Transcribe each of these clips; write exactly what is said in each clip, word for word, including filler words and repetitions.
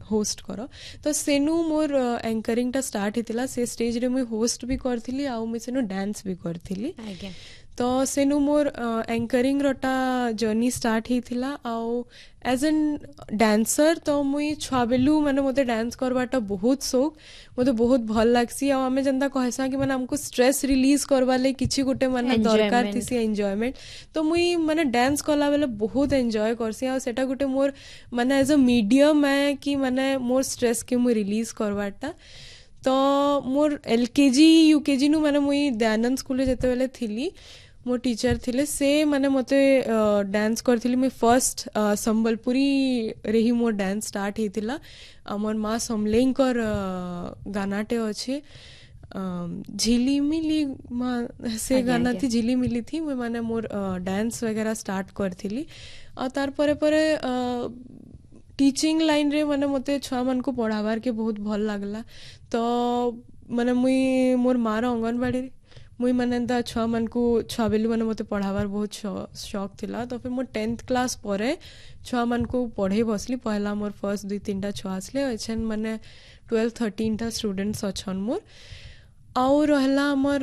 host कर तो सेनु मोर anchoring टा स्टार्ट होता से स्टेज रे मुई होस्ट भी करथिली आ मुई सेनु डांस भी करथिली तो सेनु मोर एंकरिंग रटा जर्नी स्टार्ट होता आउ एज एन डांसर तो मुई छुआ बेलू माने मते डांस करवाटा बहुत शौक मते बहुत भल लागसी आ हमें जनता कहसा कि माने हमको स्ट्रेस रिलीज करवा ले किछि गोटे माने दरकार थिसी एन्जॉयमेंट तो मुई माने डांस कला बेले बहुत एन्जॉय करसी आ सेटा गोटे मोर माने एज अ मीडियम है कि माने मोर स्ट्रेस के मुई रिलीज करवाटा तो मोर एलकेजी यूकेजी नु माने मुई दयानंद स्कूल जेते बेले थिली मो टीचर थिले से माने मते डांस करथिली मैं फर्स्ट संबलपुरी रे ही मोर डांस स्टार्ट हेतिला हमर माँ समलेंकर गानाटे अच्छे झिली मिली माँ से गाना थी झिली मिली थी मैं माने मोर डांस वगैरह स्टार्ट करथिली और तार परे परे टीचिंग लाइन रे माने मते छुआ मन को पढ़ावार के बहुत भल लागला तो माने मुई मोर मार अंगनवाड़ी मुई माने छुआ मन को छुआ बेलू माने मते पढ़ावार बहुत शौक थिला तो फिर मोर टेंथ क्लास परे छुआ मन को पढ़े बसली पहला मोर फर्स्ट दुई तीन टा छुआ आसले अछन माने ट्वेल्व थर्टीन टा स्टूडेंट्स अछन मोर आउ रहला हमर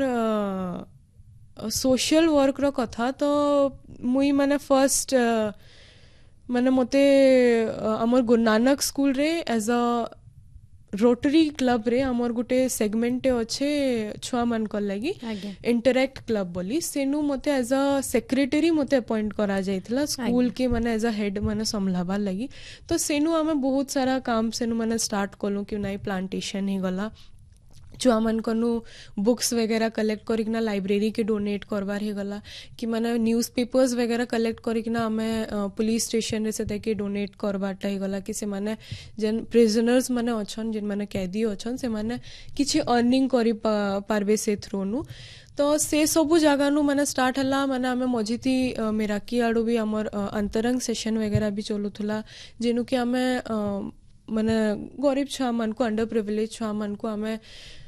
सोशल वर्क रो कथा तो मुई माने फर्स्ट माने मते हमर गुरु नानक स्कूल रे एज अ रोटरी क्लब रे हमर गुटे सेगमेंट अच्छे छुआ मन कर लगी इंटरैक्ट क्लब बोली सेनु मते एज अ सेक्रेटरी मते अपॉइंट करा जाइथिला स्कूल के माने एज अ हेड माने संभालबार लगी तो सेनु आमे बहुत सारा काम सेनु माने स्टार्ट कलु कि नाइ प्लांटेशन ही गला छुआ मन कनु बुक्स वगैरह कलेक्ट करिकना लाइब्रेरी के डोनेट करवार ही गला कि माने न्यूज़ पेपर्स वगैरह कलेक्ट करिकना हमें पुलिस स्टेशन रे से देके डोनेट करवाटा ही गला कि से माने जन प्रिजनर्स माने अछन जिन माने कैदी अछन से माने किछि अर्निंग करि पारबे से थ्रोनु तो से सबु जगह नु माने स्टार्ट हला माने हमें मजिती मेराकी आडू भी हमर अंतरंग सेशन वगैरह भी चलुथला जेनु कि हमें माने गरीब छुआ मन को अंडर प्रिविलेज छुआ मन को हमें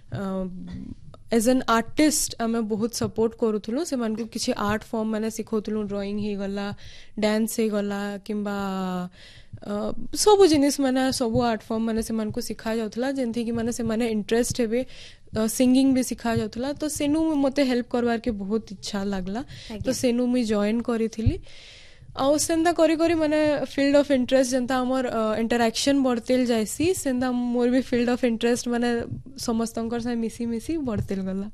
एज एन आर्टिस्ट आमे बहुत सपोर्ट करूथुलु से मन को किछि आर्ट फॉर्म माने सिखौथुलु ड्राइंग ही गला डांस ही गला किंबा सब जिनिस माने सब आर्ट फॉर्म माने से मन को सिखा जाउथला जेंथि कि माने से माने इंटरेस्ट हेबे सिंगिंग भी सिखा जाउथला तो सेनु मते हेल्प करवार के बहुत इच्छा लागला तो सेनु मी जॉइन करिथिली आउ सेंदा करी करी माने फील्ड ऑफ इंटरेस्ट जनता हमर इंटरैक्शन बढ़तेल जायसी सेंदा मोर भी फील्ड ऑफ इंटरेस्ट माने समस्तंकर से मिसी मिसी बढ़तेल गला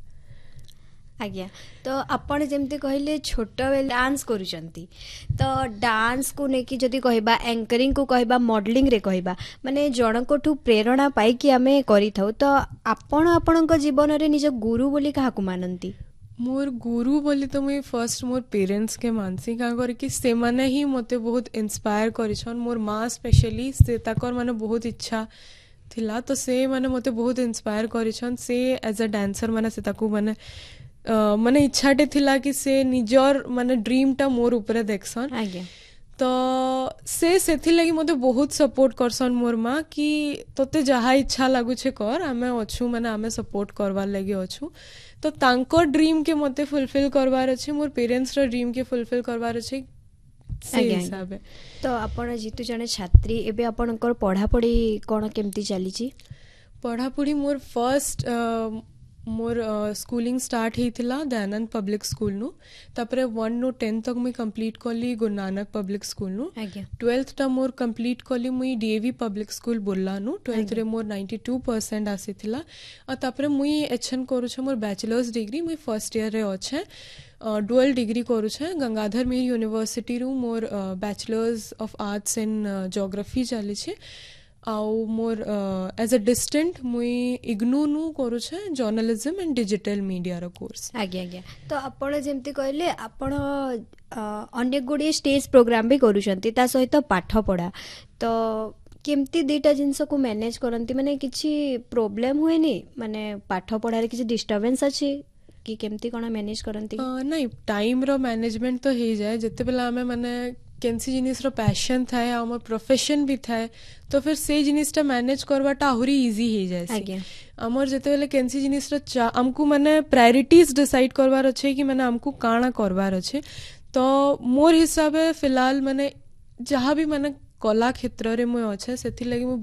आज्ञा तो आपण जेमते कहले छोट बेल डांस करूचंती तो डांस को नेकी जदी कहबा एंकरिंग को कहबा मॉडलिंग रे कहबा माने जनकोठू प्रेरणा पाई कि हमें करी थाउ तो आपण आपणक जीवन रे निज गुरु बोली काहाकू मानंती मोर गुरु बोली तो मुई फर्स्ट मोर पेरेंट्स के मानसी का कर कि से माने ही मते बहुत इंस्पायर करिछन मोर माँ स्पेशली से ताकर माने बहुत इच्छा थिला तो से माने मते बहुत इंस्पायर करिछन से एज अ डांसर माने से ताकू माने माने इच्छाटे थिला कि से निजर माने ड्रीम टा मोर ऊपर देखसन आज्ञा तो से सेथि लगी मते बहुत सपोर्ट करसन मोर माँ कि तोते जहा इच्छा लागु छे कर आमे अछु माने आमे सपोर्ट करवार लगी अछु तो तांको ड्रीम के मते फुलफिल करवार अछि मोर पेरेंट्स रो ड्रीम के फुलफिल करवार अछि से हिसाब है तो आपण जीतु जने छात्री एबे आपनकर पढ़ा पढ़ी कोन केमती चली छी पढ़ा पढ़ी मोर फर्स्ट मोर schooling start हेतिला Dayanand public school नु तापरे वन नु टेन तक मुई कंप्लीट करली गुरु नानक पब्लिक स्कूल नु ट्वेल्थ टा मोर कंप्लीट करली मुई डीएवी पब्लिक स्कूल बोलला नु ट्वेल्थ रे मोर नाइंटी टू परसेंट आसीथिला आ तापरे मुई एचएन करू छ मोर बैचलर्स डिग्री मुई फर्स्ट ईयर रे अछि डुअल डिग्री करू छ गंगाधर मेहर यूनिवर्सिटी रू मोर bachelors of arts in geography चली छ आउ मोर एज अ डिस्टेंट मुई इग्नू नु करू छ journalism and digital media row course आज्ञा आज्ञा तो आपण जेमती कहले आपण अनेक गुडी स्टेज प्रोग्राम भी करूछंती ता सहित पाठ पढ़ा तो केमती दीटा जिनस को मैनेज करंती माने किछि प्रॉब्लम होएनी माने पाठ पढ़ा रे किछि डिस्टरबेंस अछि कि केमती कोना मैनेज करंती नहीं टाइम रो मैनेजमेंट तो हे जाए जते बेला हमें माने केनसी जिनिस रो पैशन थाए हमर प्रोफेशन भी थाए तो फिर से जिनिसटा मैनेज करवाटा आहुरी इजी हे जाए हमर जते बेले केनसी जिनिस रो हमकु माने प्रायोरिटीज डिसाइड करवार अछि कि माने हमकु काना करवार अछि तो मोर हिसाबे फिलहाल माने जहाँ भी माने कला क्षेत्र रे मो अच्छे सेथि लगी